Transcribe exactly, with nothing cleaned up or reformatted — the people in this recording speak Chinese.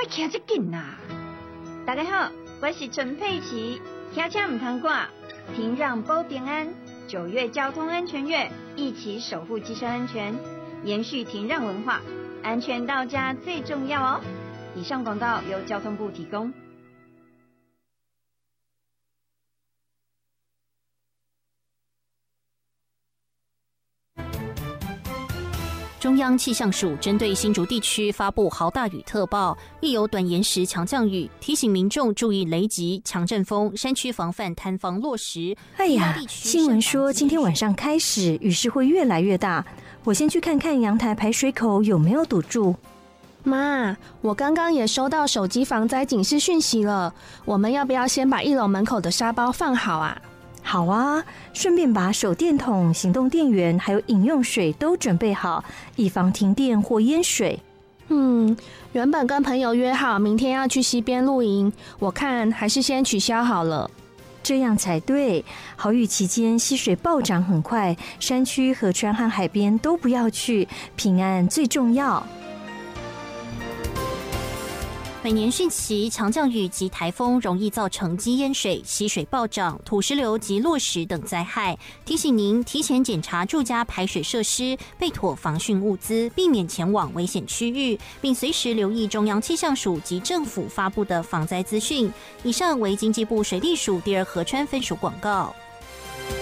别骑这紧呐！大家好，我是陈佩琪，骑车唔通挂，停让保平安。九月交通安全月，一起守护机车安全，延续停让文化，安全到家最重要哦。以上广告由交通部提供。 中央气象署针对新竹地区发布豪大雨特报，亦有短延时强降雨，提醒民众注意雷击、强阵风，山区防范坍方落石。 哎呀，新闻说今天晚上开始雨势会越来越大，我先去看看阳台排水口有没有堵住。 妈，我刚刚也收到手机防灾警示讯息了，我们要不要先把一楼门口的沙包放好啊？ 好啊，顺便把手电筒、行动电源还有饮用水都准备好，以防停电或淹水。 嗯，原本跟朋友约好明天要去溪边露营，我看还是先取消好了。 这样才对，豪雨期间溪水暴涨很快，山区、河川和海边都不要去，平安最重要。 每年汛期强降雨及台风容易造成积淹水、溪水暴涨、土石流及落石等灾害，提醒您提前检查住家排水设施，备妥防汛物资，避免前往危险区域，并随时留意中央气象署及政府发布的防灾资讯。以上为经济部水利署第二河川分署广告。